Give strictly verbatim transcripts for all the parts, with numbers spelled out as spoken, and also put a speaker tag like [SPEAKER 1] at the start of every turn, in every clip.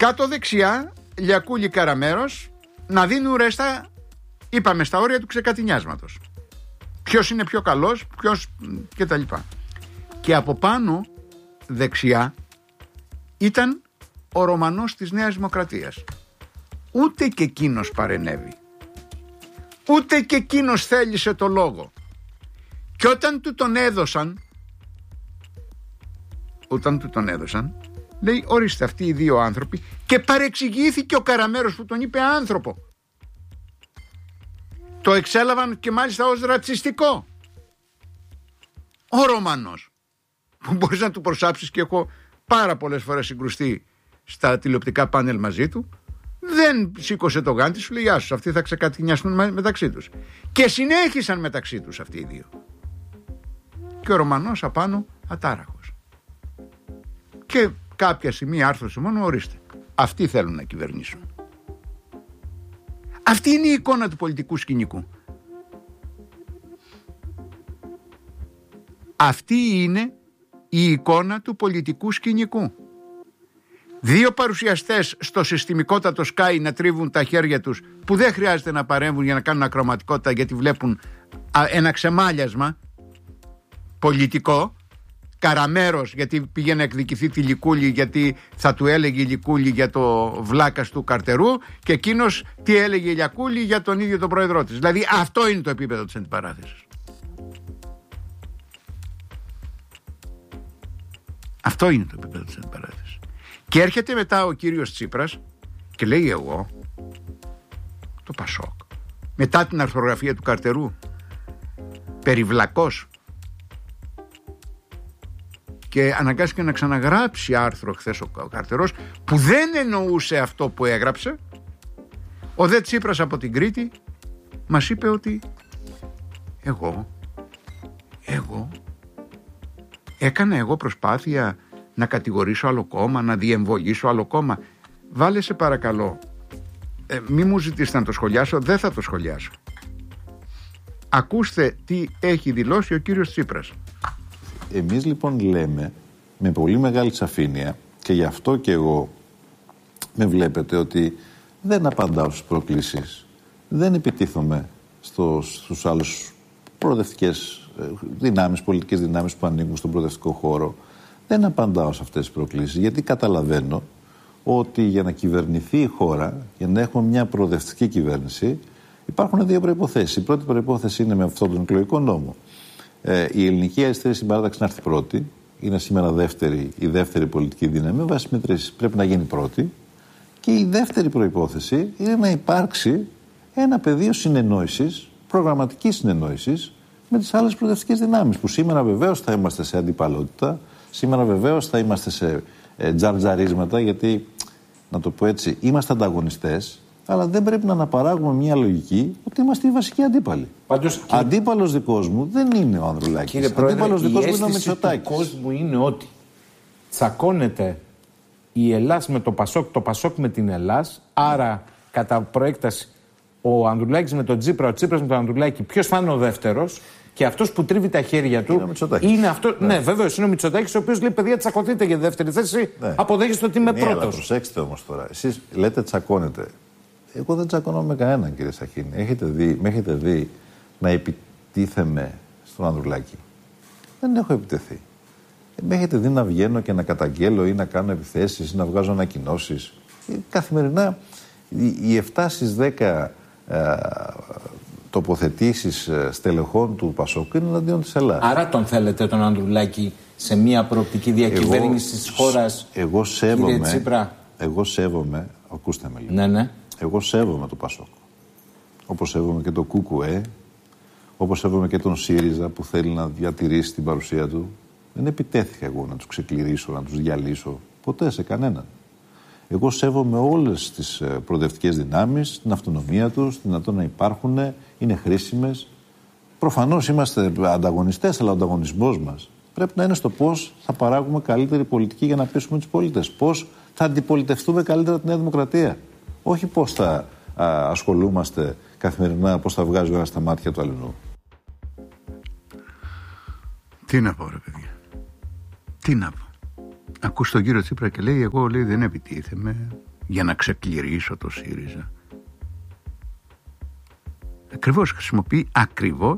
[SPEAKER 1] Κάτω δεξιά, Λιακούλη Καραμέρος να δίνουν ρέστα, είπαμε, στα όρια του ξεκατηνιάσματος. Ποιος είναι πιο καλός, ποιος και τα λοιπά. Και από πάνω δεξιά ήταν ο Ρωμανός της Νέας Δημοκρατίας. Ούτε και εκείνος παρενέβη. Ούτε και εκείνος θέλησε το λόγο. Και όταν του τον έδωσαν, όταν του τον έδωσαν, λέει, ορίστε αυτοί οι δύο άνθρωποι, και παρεξηγήθηκε ο Καραμέρος που τον είπε άνθρωπο. Το εξέλαβαν και μάλιστα ως ρατσιστικό. Ο Ρωμανός, που μπορείς να του προσάψεις, και έχω πάρα πολλές φορές συγκρουστεί στα τηλεοπτικά πάνελ μαζί του, δεν σήκωσε το γάντι, σου λέει, γεια σου, αυτοί θα ξεκατηνιάσουν μεταξύ τους. Και συνέχισαν μεταξύ τους αυτοί οι δύο. Και ο Ρωμανός απάνω ατάραχος. Και κάποια στιγμή άρθρωσε μόνο, ορίστε, αυτοί θέλουν να κυβερνήσουν. Αυτή είναι η εικόνα του πολιτικού σκηνικού. Αυτή είναι η εικόνα του πολιτικού σκηνικού. Δύο παρουσιαστές στο συστημικότατο Sky να τρίβουν τα χέρια τους, που δεν χρειάζεται να παρέμβουν για να κάνουν ακροματικότητα, γιατί βλέπουν ένα ξεμάλιασμα πολιτικό. Καραμέρος γιατί πήγε να εκδικηθεί τη Λικούλη, γιατί θα του έλεγε η Λικούλη για το βλάκας του Καρτερού, και εκείνος τι έλεγε η Λιακούλη για τον ίδιο τον πρόεδρό της. Δηλαδή αυτό είναι το επίπεδο της αντιπαράθεσης. Αυτό είναι το επίπεδο της αντιπαράθεσης. Και έρχεται μετά ο κύριος Τσίπρας και λέει, εγώ το Πασόκ, μετά την αρθρογραφία του Καρτερού, περιβλακός, και αναγκάστηκε να ξαναγράψει άρθρο χθες ο Καρτερός, που δεν εννοούσε αυτό που έγραψε. Ο δε Τσίπρας από την Κρήτη μας είπε ότι εγώ εγώ έκανα εγώ προσπάθεια να κατηγορήσω άλλο κόμμα, να διεμβολήσω άλλο κόμμα. Βάλε σε παρακαλώ, ε, μη μου ζητήσετε να το σχολιάσω, δεν θα το σχολιάσω. Ακούστε τι έχει δηλώσει ο κύριος Τσίπρας.
[SPEAKER 2] Εμείς λοιπόν λέμε με πολύ μεγάλη σαφήνεια, και γι' αυτό και εγώ με βλέπετε ότι δεν απαντάω στις προκλήσεις, δεν επιτίθομαι στο, στους άλλους προοδευτικές δυνάμεις, πολιτικές δυνάμεις που ανήκουν στον προοδευτικό χώρο. Δεν απαντάω σε αυτές τις προκλήσεις, γιατί καταλαβαίνω ότι για να κυβερνηθεί η χώρα, για να έχουμε μια προοδευτική κυβέρνηση, υπάρχουν δύο προϋποθέσεις. Η πρώτη προϋπόθεση είναι με αυτόν τον εκλογικό νόμο. Ε, η ελληνική αριστερή συμπαράταξη να έρθει πρώτη, είναι σήμερα δεύτερη, η δεύτερη πολιτική δύναμη, βάσει μετρήσεις πρέπει να γίνει πρώτη. Και η δεύτερη προϋπόθεση είναι να υπάρξει ένα πεδίο συνεννόησης, προγραμματικής συνεννόησης με τις άλλες προοδευτικές δυνάμεις, που σήμερα βεβαίως θα είμαστε σε αντιπαλότητα, σήμερα βεβαίως θα είμαστε σε ε, τζαρτζαρίσματα, γιατί, να το πω έτσι, είμαστε ανταγωνιστές, αλλά δεν πρέπει να αναπαράγουμε μια λογική ότι είμαστε οι βασικοί αντίπαλοι. Πάντως, κύριε... Αντίπαλος δικός μου δεν είναι ο Ανδρουλάκης.
[SPEAKER 3] Κύριε Πρόεδρε,
[SPEAKER 2] αντίπαλος
[SPEAKER 3] η
[SPEAKER 2] δικός μου είναι ο
[SPEAKER 3] αίσθηση
[SPEAKER 2] Μητσοτάκης.
[SPEAKER 3] του κόσμου είναι ότι τσακώνεται η Ελλάς με το Πασόκ, το Πασόκ με την Ελλάς, άρα κατά προέκταση ο Ανδρουλάκης με τον Τσίπρα, ο Τσίπρας με τον Ανδρουλάκη, ποιος θα είναι ο δεύτερος, και αυτός που τρίβει τα χέρια του είναι, είναι αυτό. Ναι, ναι βέβαιως είναι ο Μητσοτάκης, ο οποίος λέει: παιδιά, τσακωθείτε για δεύτερη θέση. Ναι. Αποδέχεστε ότι είμαι
[SPEAKER 2] ναι,
[SPEAKER 3] πρώτος.
[SPEAKER 2] Αλλά προσέξτε όμως τώρα. Εσείς λέτε τσακώνετε. Εγώ δεν τσακώνω με κανέναν, κύριε Σαχίνη. Έχετε δει, με έχετε δει να επιτίθεμαι στον Ανδρουλάκη? Δεν έχω επιτεθεί. Με έχετε δει να βγαίνω και να καταγγέλω ή να κάνω επιθέσεις ή να βγάζω ανακοινώσεις? Καθημερινά οι επτά στις δέκα ε, τοποθετήσεις στελεχών του Πασόκ είναι εναντίον της Ελλάδας.
[SPEAKER 3] Άρα τον θέλετε τον Ανδρουλάκη σε μια προοπτική διακυβέρνηση της χώρας,
[SPEAKER 2] εγώ σέβομαι,
[SPEAKER 3] κύριε Τσίπρα?
[SPEAKER 2] Εγώ σέβομαι, ακούστε με λίγο.
[SPEAKER 3] Ναι, ναι.
[SPEAKER 2] Εγώ σέβομαι το Πασόκ. Όπως σέβομαι και το ΚΚΕ, όπως σέβομαι και τον ΣΥΡΙΖΑ που θέλει να διατηρήσει την παρουσία του. Δεν επιτέθηκα εγώ να τους ξεκληρίσω, να τους διαλύσω. Ποτέ σε κανέναν. Εγώ σέβομαι όλες τις προοδευτικές δυνάμεις, την αυτονομία τους, την δυνατότητα να υπάρχουν, είναι χρήσιμες. Προφανώς είμαστε ανταγωνιστές, αλλά ο ανταγωνισμός μας πρέπει να είναι στο πώς θα παράγουμε καλύτερη πολιτική για να πείσουμε τους πολίτες. Πώς θα αντιπολιτευτούμε καλύτερα τη Νέα Δημοκρατία. Όχι πώς θα α, ασχολούμαστε καθημερινά, πώς θα βγάζει ο ένας στα μάτια του αλλού.
[SPEAKER 1] Τι να πω, ρε παιδιά. Τι να πω. Ακούς τον κύριο Τσίπρα και λέει: εγώ λέει, δεν επιτίθεμαι. για να ξεκληρίσω το ΣΥΡΙΖΑ. Ακριβώς χρησιμοποιεί ακριβώς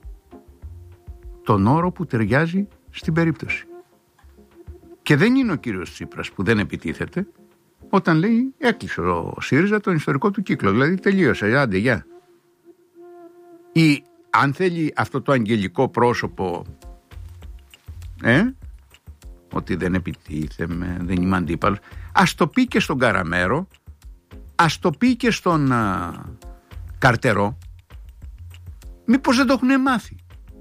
[SPEAKER 1] τον όρο που ταιριάζει στην περίπτωση. Και δεν είναι ο κύριος Τσίπρας που δεν επιτίθεται όταν λέει έκλεισε ο ΣΥΡΙΖΑ τον ιστορικό του κύκλο, δηλαδή τελείωσε, άντε γεια. Ή αν θέλει αυτό το αγγελικό πρόσωπο, ε, ότι δεν επιτίθεμαι, δεν είμαι αντίπαλος, ας το πει και στον Καραμέρο, ας το πει και στον α, Καρτερό. Μήπως δεν το έχουν μάθει.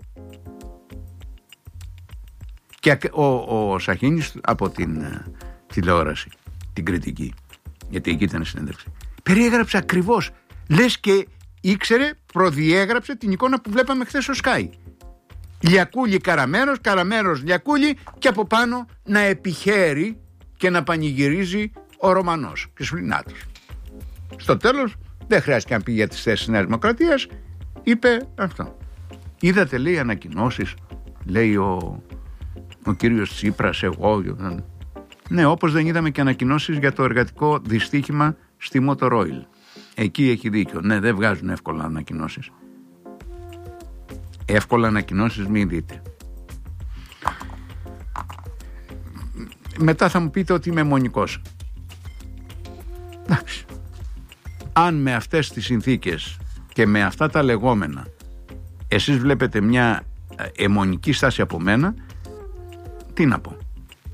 [SPEAKER 1] Και ο, ο Σαχίνης από την ε, τηλεόραση, την κριτική, γιατί εκεί ήταν η συνέντευξη, περιέγραψε ακριβώς, λες και ήξερε, προδιέγραψε την εικόνα που βλέπαμε χθες στο Sky. Λιακούλη Καραμέρος, Καραμέρος Λιακούλη, και από πάνω να επιχαίρει και να πανηγυρίζει ο Ρωμανός. Και σου λέει νάτος. Στο τέλος δεν χρειάστηκε να πει για τις θέσεις της Νέας Δημοκρατίας, είπε αυτό. Είδατε, λέει, ανακοινώσεις, λέει ο, ο κύριος Τσίπρας, εγώ. Ναι, όπως δεν είδαμε και ανακοινώσεις για το εργατικό δυστύχημα στη Motor Oil. Εκεί έχει δίκιο. Ναι, δεν βγάζουν εύκολα ανακοινώσεις. Εύκολα ανακοινώσεις μην δείτε. Μετά θα μου πείτε ότι είμαι αιμονικός. Εντάξει. Αν με αυτές τις συνθήκες και με αυτά τα λεγόμενα εσείς βλέπετε μια αιμονική στάση από μένα, τι να πω.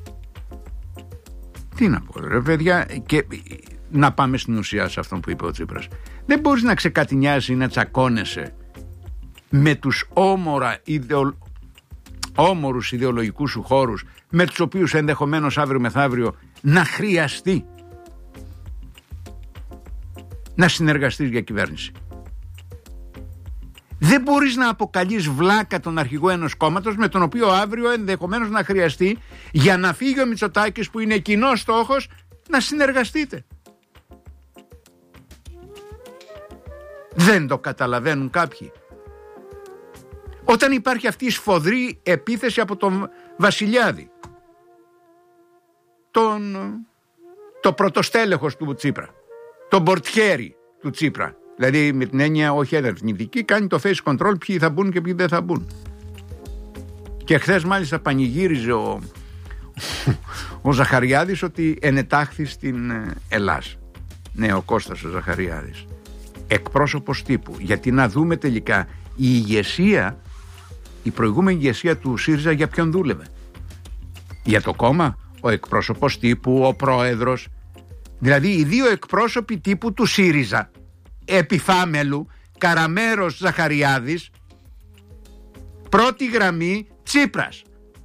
[SPEAKER 1] Τι να πω ρε παιδιά, και να πάμε στην ουσία σε αυτό που είπε ο Τσίπρας. Δεν μπορείς να ξεκατηνιάζεις ή να τσακώνεσαι με τους όμορα ιδεο... όμορους ιδεολογικούς σου χώρους, με τους οποίους ενδεχομένως αύριο μεθαύριο να χρειαστεί να συνεργαστείς για κυβέρνηση. Δεν μπορείς να αποκαλείς βλάκα τον αρχηγό ενός κόμματος με τον οποίο αύριο ενδεχομένως να χρειαστεί για να φύγει ο Μητσοτάκης που είναι κοινός στόχος να συνεργαστείτε. Δεν το καταλαβαίνουν κάποιοι. Όταν υπάρχει αυτή η σφοδρή επίθεση από τον Βασιλιάδη, τον, το πρωτοστέλεχος του Τσίπρα, τον πορτιέρι του Τσίπρα, δηλαδή με την έννοια όχι ερευνητική, κάνει το face control ποιοι θα μπουν και ποιοι δεν θα μπουν. Και χθες μάλιστα πανηγύριζε ο, ο Ζαχαριάδης ότι ενετάχθη στην Ελλάς. Ναι, ο Κώστας ο Ζαχαριάδης, εκπρόσωπος τύπου. Γιατί να δούμε τελικά η ηγεσία, η προηγούμενη ηγεσία του ΣΥΡΙΖΑ για ποιον δούλευε? Για το κόμμα, ο εκπρόσωπος τύπου, ο πρόεδρος. Δηλαδή οι δύο εκπρόσωποι τύπου του ΣΥΡΙΖΑ, επιφάμελου, Καραμέρος Ζαχαριάδης, πρώτη γραμμή Τσίπρας.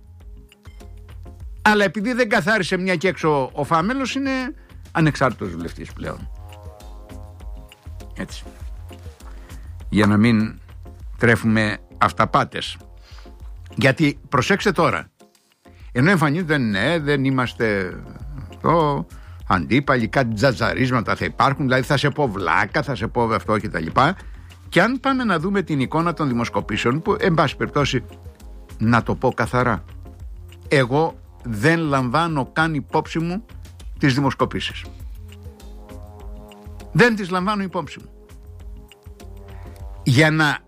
[SPEAKER 1] Αλλά επειδή δεν καθάρισε μια και έξω ο φάμελος, είναι ανεξάρτητος βουλευτής πλέον. Έτσι. Για να μην τρέφουμε αυταπάτες. Γιατί προσέξτε τώρα, ενώ εμφανίζονται ναι, δεν είμαστε το, αντίπαλοι, κάτι τζατζαρίσματα θα υπάρχουν, δηλαδή θα σε πω βλάκα, θα σε πω αυτό και τα λοιπά. Και αν πάμε να δούμε την εικόνα των δημοσκοπήσεων, που εν πάση περιπτώσει να το πω καθαρά, εγώ δεν λαμβάνω καν υπόψη μου τις δημοσκοπήσεις. Δεν τις λαμβάνω υπόψη μου. Για να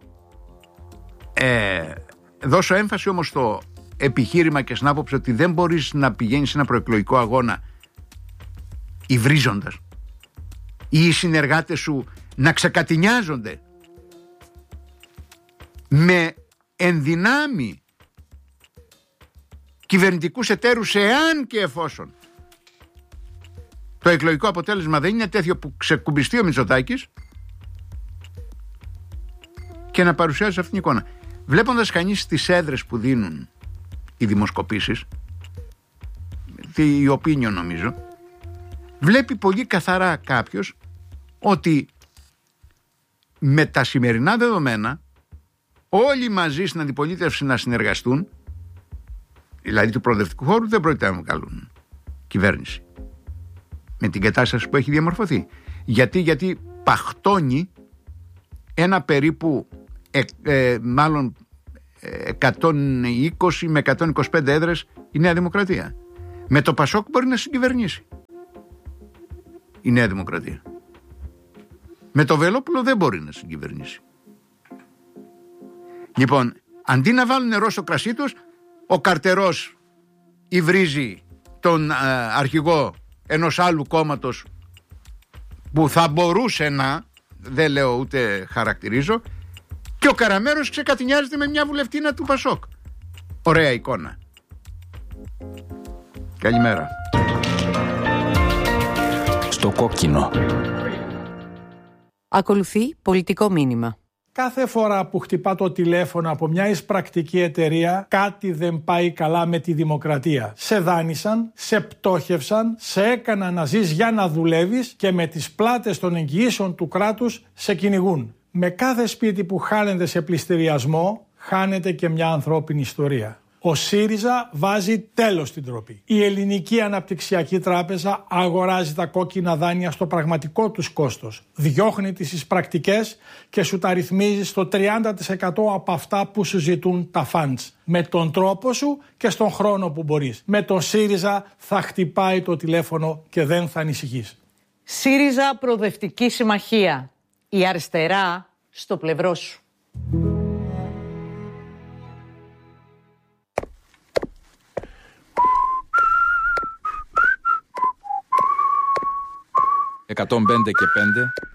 [SPEAKER 1] ε, δώσω έμφαση όμως στο επιχείρημα και στην άποψη ότι δεν μπορείς να πηγαίνεις σε ένα προεκλογικό αγώνα υβρίζοντας ή οι συνεργάτες σου να ξεκατηνιάζονται με ενδυνάμει κυβερνητικούς εταίρους, εάν και εφόσον το εκλογικό αποτέλεσμα δεν είναι τέτοιο που ξεκουμπιστεί ο Μητσοτάκης, και να παρουσιάζει αυτήν την εικόνα. Βλέποντας κανείς τις έδρες που δίνουν οι δημοσκοπήσεις, η opinion νομίζω, βλέπει πολύ καθαρά κάποιος ότι με τα σημερινά δεδομένα όλοι μαζί στην αντιπολίτευση να συνεργαστούν, δηλαδή του προοδευτικού χώρου, δεν πρόκειται να βγάλουν κυβέρνηση με την κατάσταση που έχει διαμορφωθεί. Γιατί, γιατί παχτώνει ένα περίπου ε, ε, μάλλον εκατόν είκοσι με εκατόν είκοσι πέντε έδρες η Νέα Δημοκρατία. Με το Πασόκ μπορεί να συγκυβερνήσει. η Νέα Δημοκρατία. Με το Βελόπουλο δεν μπορεί να συγκυβερνήσει. Λοιπόν, αντί να βάλουν νερό στο κρασί τους, ο Καρτερός υβρίζει τον α, αρχηγό ενός άλλου κόμματος που θα μπορούσε να, δεν λέω ούτε χαρακτηρίζω, και ο Καραμέρος ξεκατηνιάζεται με μια βουλευτίνα του Πασόκ. Ωραία εικόνα. Καλημέρα.
[SPEAKER 4] Στο κόκκινο.
[SPEAKER 5] Ακολουθεί πολιτικό μήνυμα.
[SPEAKER 6] Κάθε φορά που χτυπά το τηλέφωνο από μια εισπρακτική εταιρεία, κάτι δεν πάει καλά με τη δημοκρατία. Σε δάνεισαν, σε πτώχευσαν, σε έκαναν να ζεις για να δουλεύεις και με τις πλάτες των εγγυήσεων του κράτους σε κυνηγούν. Με κάθε σπίτι που χάνεται σε πληστηριασμό, χάνεται και μια ανθρώπινη ιστορία. Ο ΣΥΡΙΖΑ βάζει τέλος στην ντροπή. Η Ελληνική Αναπτυξιακή Τράπεζα αγοράζει τα κόκκινα δάνεια στο πραγματικό τους κόστος. Διώχνει τις εισπρακτικές και σου τα ρυθμίζει στο τριάντα τοις εκατό από αυτά που σου ζητούν τα funds. Με τον τρόπο σου και στον χρόνο που μπορείς. Με τον ΣΥΡΙΖΑ θα χτυπάει το τηλέφωνο και δεν θα ανησυχείς.
[SPEAKER 7] ΣΥΡΙΖΑ Προοδευτική Συμμαχία. Η αριστερά στο πλευρό σου.
[SPEAKER 4] εκατόν πέντε και πέντε